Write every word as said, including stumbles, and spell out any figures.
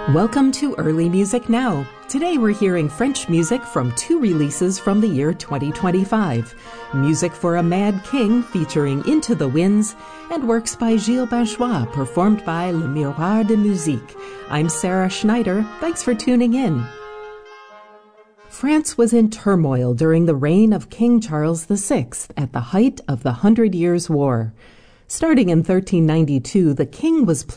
Welcome to Early Music Now. Today we're hearing French music from two releases from the year twenty twenty-five. Music for a Mad King featuring Into the Winds, and works by Gilles Bachois performed by Le Miroir de Musique. I'm Sarah Schneider. Thanks for tuning in. France was in turmoil during the reign of King Charles the Sixth at the height of the Hundred Years' War. Starting in thirteen ninety-two, the king was